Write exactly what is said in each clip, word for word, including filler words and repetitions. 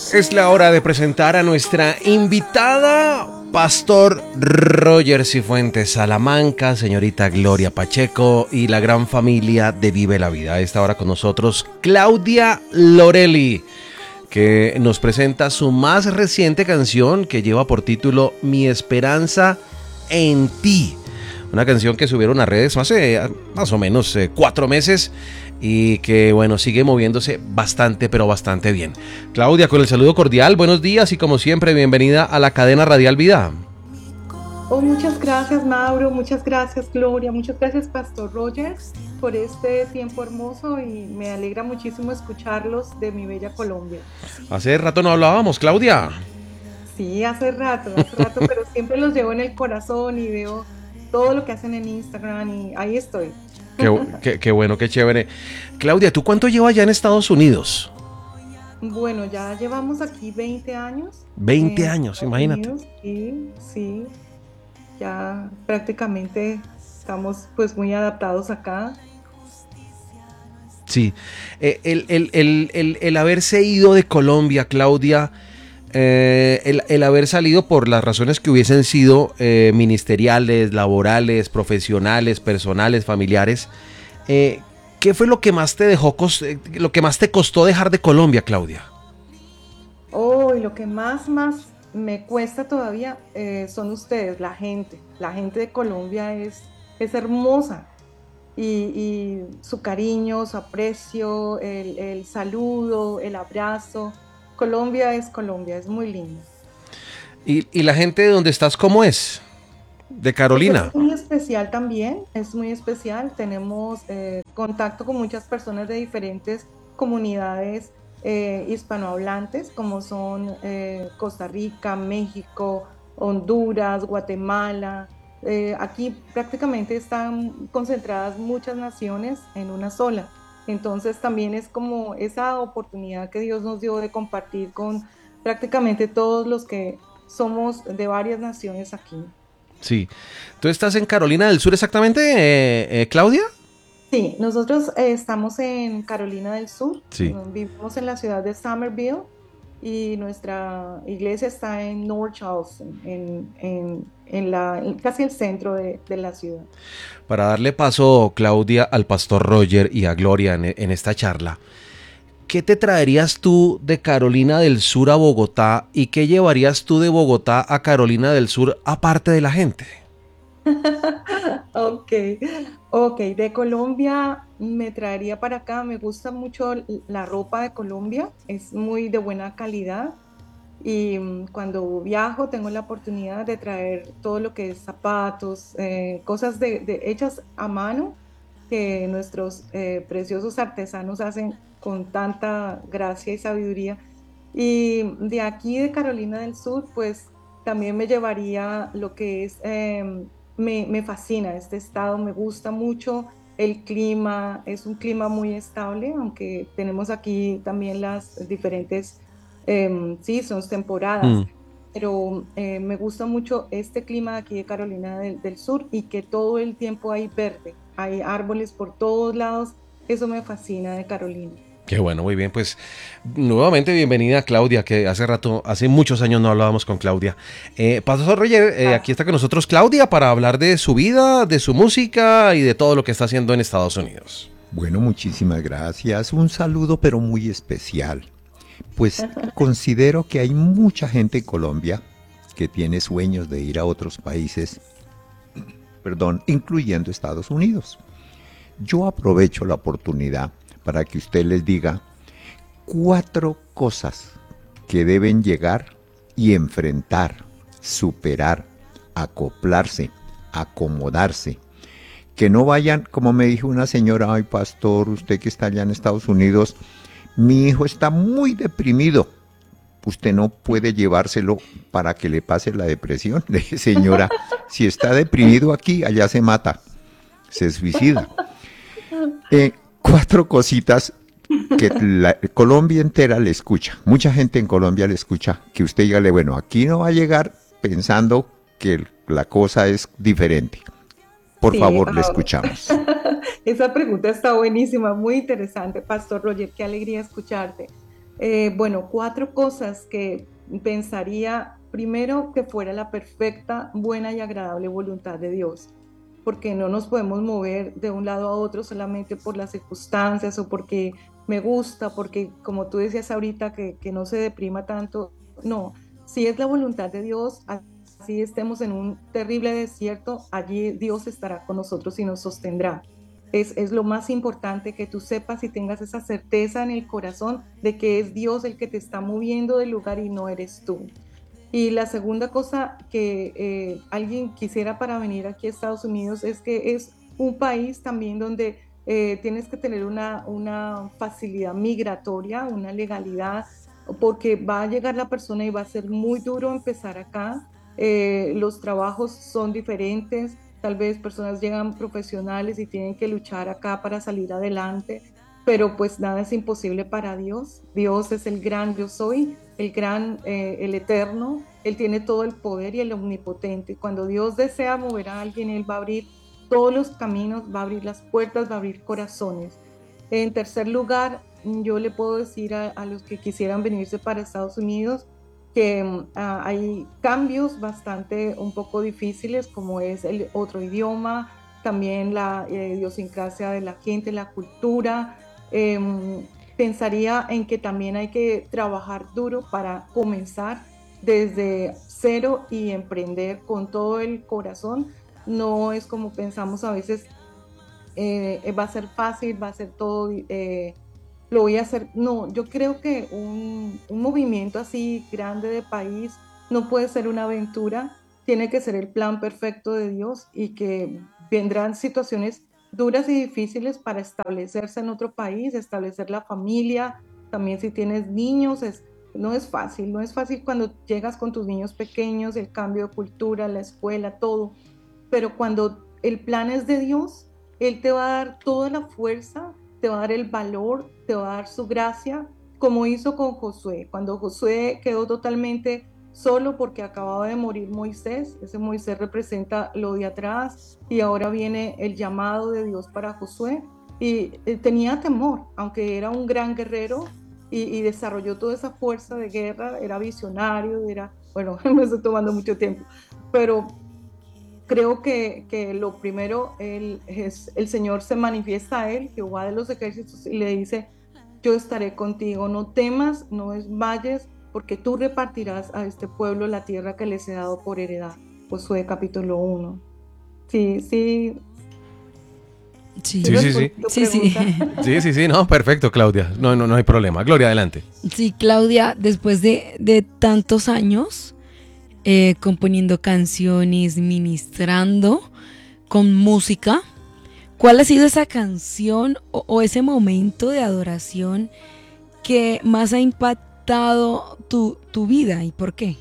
Es la hora de presentar a nuestra invitada, Pastor Roger Cifuentes Salamanca, señorita Gloria Pacheco y la gran familia de Vive la Vida. A esta hora con nosotros Claudia Lorelli, que nos presenta su más reciente canción que lleva por título Mi Esperanza en Ti. Una canción que subieron a redes hace más o menos eh, cuatro meses y que, bueno, sigue moviéndose bastante, pero bastante bien. Claudia, con el saludo cordial, buenos días y como siempre, bienvenida a la cadena Radial Vida. Oh, muchas gracias, Mauro, muchas gracias, Gloria, muchas gracias, Pastor Roger, por este tiempo hermoso y me alegra muchísimo escucharlos de mi bella Colombia. Hace rato no hablábamos, Claudia. Sí, hace rato, hace rato, pero siempre los llevo en el corazón y veo todo lo que hacen en Instagram y ahí estoy. Qué, qué, qué bueno, qué chévere. Claudia, ¿tú cuánto llevas ya en Estados Unidos? Bueno, ya llevamos aquí veinte años. veinte años, imagínate. Unidos, sí, sí, ya prácticamente estamos pues muy adaptados acá. Sí, eh, el, el, el, el, el haberse ido de Colombia, Claudia, eh, el, el haber salido por las razones que hubiesen sido eh, ministeriales, laborales, profesionales, personales, familiares, eh, ¿qué fue lo que más te dejó, lo que más te costó dejar de Colombia, Claudia? Oh, y lo que más, más me cuesta todavía eh, son ustedes, la gente. La gente de Colombia es, es hermosa. Y, y su cariño, su aprecio, el, el saludo, el abrazo. Colombia es Colombia, es muy lindo. ¿Y, y la gente de donde estás cómo es? De Carolina. Es muy especial también, es muy especial. Tenemos eh, contacto con muchas personas de diferentes comunidades eh, hispanohablantes, como son eh, Costa Rica, México, Honduras, Guatemala. Eh, aquí prácticamente están concentradas muchas naciones en una sola. Entonces también es como esa oportunidad que Dios nos dio de compartir con prácticamente todos los que somos de varias naciones aquí. Sí. ¿Tú estás en Carolina del Sur exactamente, eh, eh, Claudia? Sí, nosotros eh, estamos en Carolina del Sur, Sí. vivimos en la ciudad de Summerville y nuestra iglesia está en North Charleston, en, en, en la, en casi el centro de, de la ciudad. Para darle paso, Claudia, al pastor Roger y a Gloria en, en esta charla, ¿qué te traerías tú de Carolina del Sur a Bogotá y qué llevarías tú de Bogotá a Carolina del Sur aparte de la gente? Ok, ok, de Colombia me traería para acá, me gusta mucho la ropa de Colombia, es muy de buena calidad y mm, cuando viajo tengo la oportunidad de traer todo lo que es zapatos, eh, cosas de, de- hechas a mano que nuestros eh, preciosos artesanos hacen con tanta gracia y sabiduría. Y de aquí de Carolina del Sur, pues también me llevaría lo que es, em, me, me fascina este estado, me gusta mucho el clima, es un clima muy estable, aunque tenemos aquí también las diferentes em, seasons, temporadas. Mm. Pero eh, me gusta mucho este clima de aquí de Carolina del, del Sur y que todo el tiempo hay verde, hay árboles por todos lados, eso me fascina de Carolina. Qué bueno, muy bien, pues nuevamente bienvenida Claudia, que hace rato, hace muchos años no hablábamos con Claudia. Eh, Pastor Roger, eh, aquí está con nosotros Claudia para hablar de su vida, de su música y de todo lo que está haciendo en Estados Unidos. Bueno, muchísimas gracias. Un saludo pero muy especial. Pues considero que hay mucha gente en Colombia que tiene sueños de ir a otros países, perdón, incluyendo Estados Unidos. Yo aprovecho la oportunidad para que usted les diga cuatro cosas que deben llegar y enfrentar, superar, acoplarse, acomodarse. Que no vayan, como me dijo una señora, ay pastor, usted que está allá en Estados Unidos, mi hijo está muy deprimido. Usted no puede llevárselo para que le pase la depresión. Le dije, señora, si está deprimido aquí, allá se mata, se suicida. Eh, cuatro cositas que la, Colombia entera le escucha. Mucha gente en Colombia le escucha que usted dígale, bueno, aquí no va a llegar pensando que la cosa es diferente. Por Sí, favor, le ah, escuchamos. esa pregunta está buenísima, muy interesante, Pastor Roger, qué alegría escucharte. Eh, bueno, cuatro cosas que pensaría. Primero, que fuera la perfecta, buena y agradable voluntad de Dios, porque no nos podemos mover de un lado a otro solamente por las circunstancias o porque me gusta, porque como tú decías ahorita, que, que no se deprima tanto. No, si es la voluntad de Dios, así estemos en un terrible desierto, allí Dios estará con nosotros y nos sostendrá. Es, es lo más importante, que tú sepas y tengas esa certeza en el corazón de que es Dios el que te está moviendo del lugar y no eres tú. Y la segunda cosa que eh, alguien quisiera para venir aquí a Estados Unidos es que es un país también donde eh, tienes que tener una, una facilidad migratoria, una legalidad, porque va a llegar la persona y va a ser muy duro empezar acá. Eh, los trabajos son diferentes, tal vez personas llegan profesionales y tienen que luchar acá para salir adelante, pero pues nada es imposible para Dios. Dios es el gran yo soy, el gran, eh, el eterno. Él tiene todo el poder y el omnipotente. Cuando Dios desea mover a alguien, Él va a abrir todos los caminos, va a abrir las puertas, va a abrir corazones. En tercer lugar, yo le puedo decir a, a los que quisieran venirse para Estados Unidos que uh, hay cambios bastante un poco difíciles, como es el otro idioma, también la eh, idiosincrasia de la gente, la cultura. Eh, Pensaría en que también hay que trabajar duro para comenzar desde cero y emprender con todo el corazón. No es como pensamos a veces, eh, va a ser fácil, va a ser todo, eh, lo voy a hacer. No, yo creo que un, un movimiento así grande de país no puede ser una aventura, tiene que ser el plan perfecto de Dios, y que vendrán situaciones duras y difíciles para establecerse en otro país, establecer la familia. También si tienes niños, es, no es fácil, no es fácil cuando llegas con tus niños pequeños, el cambio de cultura, la escuela, todo. Pero cuando el plan es de Dios, Él te va a dar toda la fuerza, te va a dar el valor, te va a dar su gracia, como hizo con Josué. Cuando Josué quedó totalmente solo porque acababa de morir Moisés, ese Moisés representa lo de atrás, y ahora viene el llamado de Dios para Josué. Y eh, tenía temor, aunque era un gran guerrero y, y desarrolló toda esa fuerza de guerra, era visionario, era, bueno, me estoy tomando mucho tiempo, pero creo que, que lo primero, el, es, el Señor se manifiesta a él, Jehová de los ejércitos, y le dice: yo estaré contigo, no temas, no desmayes, porque tú repartirás a este pueblo la tierra que les he dado por heredad. Josué capítulo uno. Sí, sí, sí Sí, Sí, sí, respondí sí. tu sí, sí. pregunta. Sí, sí, sí, no, perfecto, Claudia. No, no, no hay problema. Gloria, adelante. Sí, Claudia, después de, de tantos años eh, componiendo canciones, ministrando con música, ¿cuál ha sido esa canción o, o ese momento de adoración que más ha impactado tu, tu vida y por qué?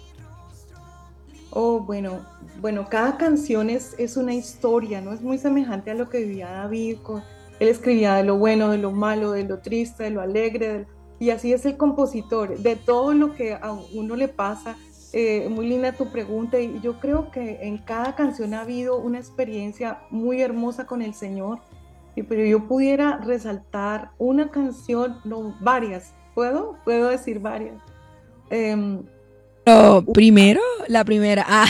Oh, bueno, bueno, cada canción es, es una historia, ¿no? Es muy semejante a lo que vivía David. Con, él escribía de lo bueno, de lo malo, de lo triste, de lo alegre, de- y así es el compositor, de todo lo que a uno le pasa. Eh, muy linda tu pregunta, y yo creo que en cada canción ha habido una experiencia muy hermosa con el Señor. Y pero yo pudiera resaltar una canción, no, varias, ¿puedo? Puedo decir varias. Em, Pero primero, la primera. Ah,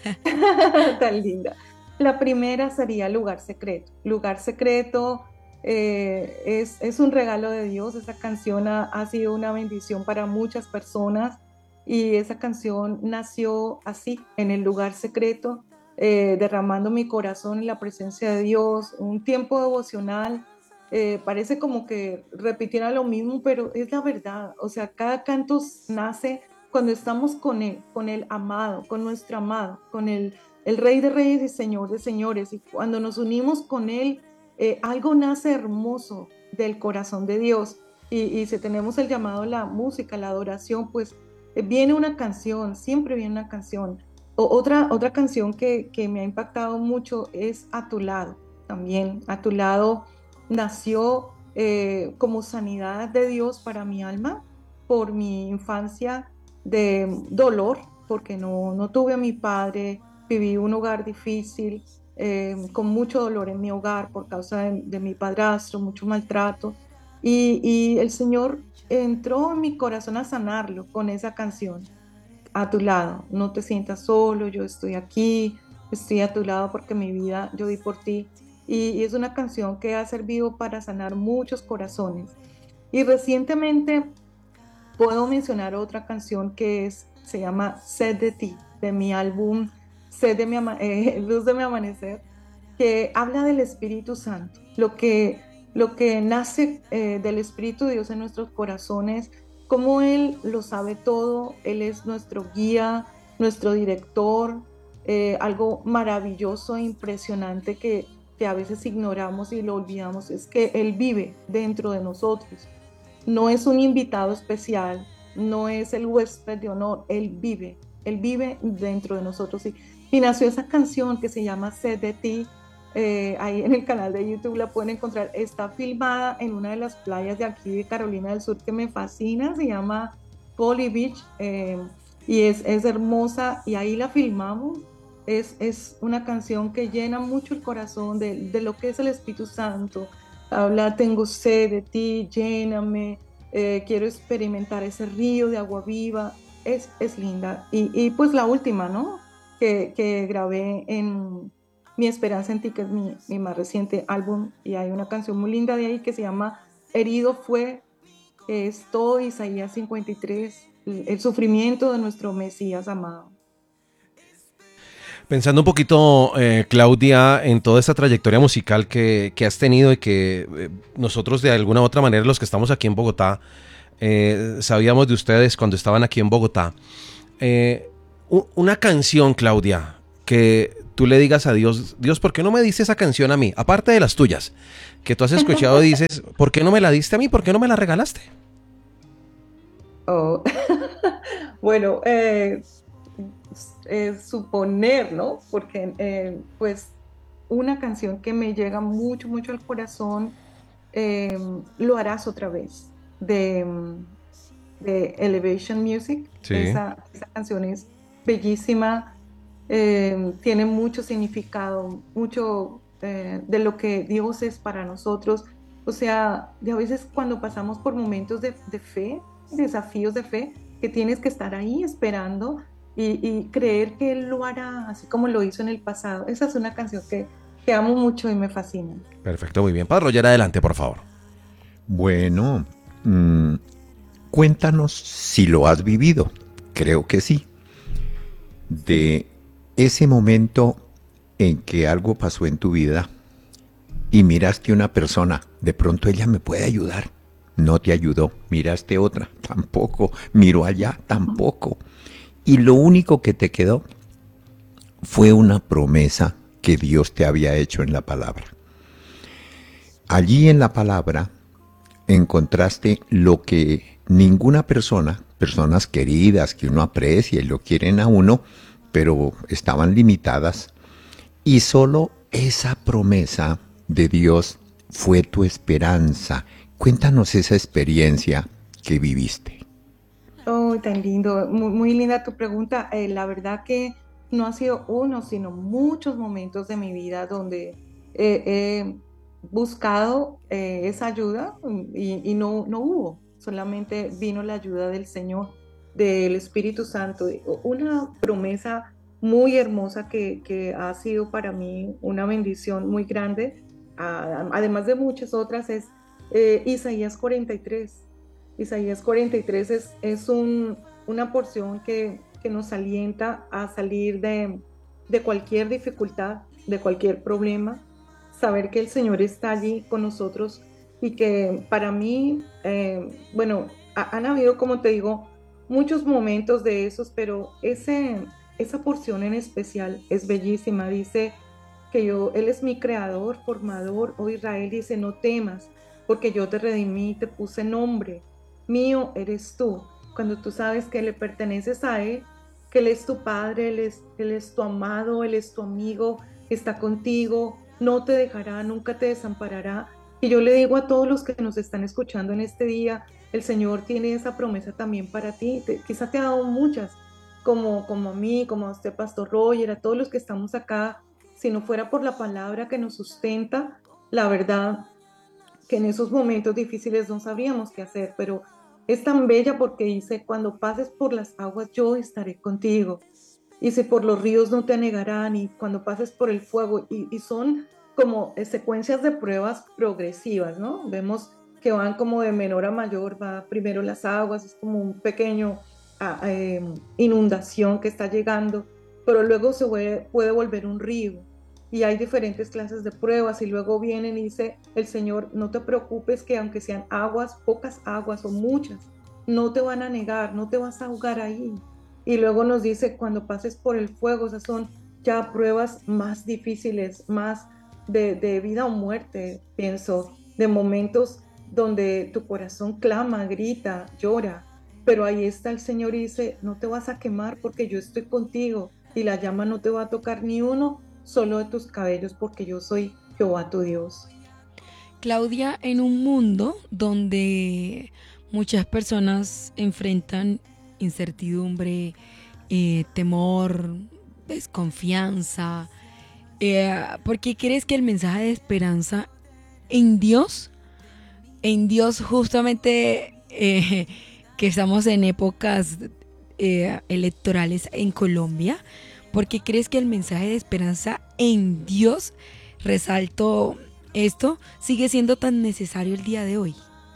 Tan linda. La primera sería Lugar Secreto. Lugar Secreto eh, es, es un regalo de Dios. Esa canción ha, ha sido una bendición para muchas personas, y esa canción nació así, en el lugar secreto, eh, derramando mi corazón en la presencia de Dios, un tiempo devocional. Eh, parece como que repitiera lo mismo, pero es la verdad. O sea, cada canto nace cuando estamos con Él, con el amado, con nuestro amado, con el, el Rey de Reyes y Señor de Señores. Y cuando nos unimos con Él, eh, algo nace hermoso del corazón de Dios. Y, y si tenemos el llamado, la música, la adoración, pues eh, viene una canción, siempre viene una canción. O, otra, otra canción que, que me ha impactado mucho es A tu lado, también. A tu lado nació eh, como sanidad de Dios para mi alma, por mi infancia de dolor, porque no, no tuve a mi padre, viví un hogar difícil, eh, con mucho dolor en mi hogar por causa de, de mi padrastro, mucho maltrato. Y, y el Señor entró en mi corazón a sanarlo con esa canción. A tu lado, no te sientas solo, yo estoy aquí, estoy a tu lado porque mi vida yo di por ti. Y, y es una canción que ha servido para sanar muchos corazones. Y recientemente puedo mencionar otra canción que es, se llama Sed de ti, de mi álbum Sed de mi ama- eh, Luz de mi amanecer, que habla del Espíritu Santo, lo que, lo que nace eh, del Espíritu de Dios en nuestros corazones, como Él lo sabe todo, Él es nuestro guía, nuestro director, eh, algo maravilloso e impresionante que, que a veces ignoramos y lo olvidamos, es que Él vive dentro de nosotros. No es un invitado especial, no es el huésped de honor, Él vive, Él vive dentro de nosotros. Y, y nació esa canción que se llama Sed de ti, eh, ahí en el canal de YouTube la pueden encontrar, está filmada en una de las playas de aquí de Carolina del Sur que me fascina, se llama Folly Beach, eh, y es, es hermosa y ahí la filmamos. Es, es una canción que llena mucho el corazón de, de lo que es el Espíritu Santo. Habla, tengo sed de ti, lléname, eh, quiero experimentar ese río de agua viva. Es, es linda. Y, y pues la última, ¿no? Que, que grabé en Mi Esperanza en ti, que es mi, mi más reciente álbum. Y hay una canción muy linda de ahí que se llama Herido fue, que es todo Isaías cincuenta y tres, el, el sufrimiento de nuestro Mesías amado. Pensando un poquito, eh, Claudia, en toda esta trayectoria musical que, que has tenido y que eh, nosotros de alguna u otra manera, los que estamos aquí en Bogotá, eh, sabíamos de ustedes cuando estaban aquí en Bogotá. Eh, u- una canción, Claudia, que tú le digas a Dios, Dios, ¿por qué no me diste esa canción a mí? Aparte de las tuyas, que tú has escuchado, dices, ¿por qué no me la diste a mí? ¿Por qué no me la regalaste? Oh. Bueno, eh, eh, suponer, ¿no? Porque eh, pues una canción que me llega mucho, mucho al corazón, eh, Lo harás otra vez, de, mm, de Elevation Music. Sí. Esa, esa canción es bellísima, eh, tiene mucho significado, mucho eh, de lo que Dios es para nosotros. O sea, de a veces cuando pasamos por momentos de, de fe, desafíos de fe, que tienes que estar ahí esperando y, y creer que Él lo hará, así como lo hizo en el pasado. Esa es una canción que, que amo mucho y me fascina. Perfecto, muy bien. Padre Roger, adelante, por favor. Bueno, mm, cuéntanos si lo has vivido. Creo que sí. De ese momento en que algo pasó en tu vida y miraste una persona, de pronto ella me puede ayudar. No te ayudó. Miraste otra, tampoco. Miró allá, tampoco. Y lo único que te quedó fue una promesa que Dios te había hecho en la palabra. Allí en la palabra encontraste lo que ninguna persona, personas queridas que uno aprecia y lo quieren a uno, pero estaban limitadas, y solo esa promesa de Dios fue tu esperanza. Cuéntanos esa experiencia que viviste. Oh, tan lindo, muy, muy linda tu pregunta. Eh, la verdad que no ha sido uno, sino muchos momentos de mi vida donde eh, he buscado eh, esa ayuda mm, y, y no, no hubo, solamente vino la ayuda del Señor, del Espíritu Santo. Y una promesa muy hermosa que, que ha sido para mí una bendición muy grande, a- además de muchas otras, es eh, Isaías cuarenta y tres. Isaías cuarenta y tres es, es un, una porción que, que nos alienta a salir de, de cualquier dificultad, de cualquier problema, saber que el Señor está allí con nosotros y que para mí, eh, bueno, ha- han habido, como te digo, muchos momentos de esos, pero ese, esa porción en especial es bellísima. Dice que yo, Él es mi creador, formador, oh Israel, dice, no temas, porque yo te redimí, te puse nombre, mío eres tú. Cuando tú sabes que le perteneces a Él, que Él es tu Padre, Él es, Él es tu amado, Él es tu amigo, está contigo, no te dejará, nunca te desamparará. Y yo le digo a todos los que nos están escuchando en este día, el Señor tiene esa promesa también para ti. Te, quizá te ha dado muchas, como, como a mí, como a usted, Pastor Roger, a todos los que estamos acá. Si no fuera por la palabra que nos sustenta, la verdad que en esos momentos difíciles no sabríamos qué hacer, pero es tan bella porque dice, cuando pases por las aguas, yo estaré contigo. Y si por los ríos no te anegarán, y cuando pases por el fuego, y, y son como eh, secuencias de pruebas progresivas, ¿no? Vemos que van como de menor a mayor, va primero las aguas, es como un pequeño ah, eh, inundación que está llegando, pero luego se puede, puede volver un río. Y hay diferentes clases de pruebas y luego vienen y dice el Señor, no te preocupes que aunque sean aguas, pocas aguas o muchas, no te van a negar, no te vas a ahogar ahí. Y luego nos dice, cuando pases por el fuego, esas son ya pruebas más difíciles, más de, de vida o muerte, pienso, de momentos donde tu corazón clama, grita, llora, pero ahí está el Señor y dice, no te vas a quemar porque yo estoy contigo y la llama no te va a tocar ni uno solo de tus cabellos porque yo soy Jehová tu Dios. Claudia, en un mundo donde muchas personas enfrentan incertidumbre, eh, temor, desconfianza, eh, ¿por qué crees que el mensaje de esperanza en Dios, en Dios justamente eh, que estamos en épocas eh, electorales en Colombia, ¿por qué crees que el mensaje de esperanza en Dios, resalto esto, sigue siendo tan necesario el día de hoy?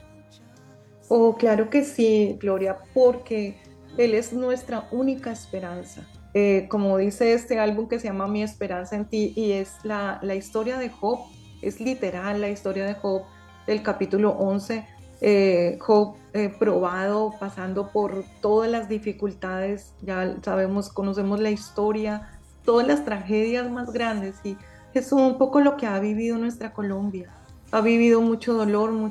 Oh, claro que sí, Gloria, porque Él es nuestra única esperanza. Eh, como dice este álbum que se llama Mi esperanza en ti, y es la, la historia de Job, es literal la historia de Job del capítulo once. Eh, Job eh, probado, pasando por todas las dificultades, ya sabemos, conocemos la historia, todas las tragedias más grandes, y es un poco lo que ha vivido nuestra Colombia. Ha vivido mucho dolor,